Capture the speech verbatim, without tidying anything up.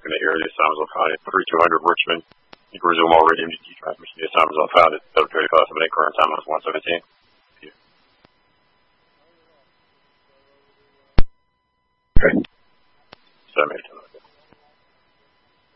in the area, Simons will find it. thirty-two hundred Richmond. You can resume all radio M D T transmission via Simons will find it. Delta thirty-five seven eight, current time is one seventeen. Okay. seven eight.